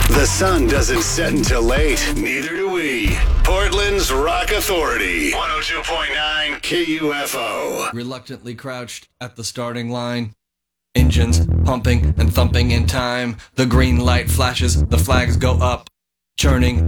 The sun doesn't set until late. Neither do we. Portland's Rock Authority. 102.9 KUFO. Reluctantly crouched at the starting line. Engines pumping and thumping in time. The green light flashes, the flags go up. Churning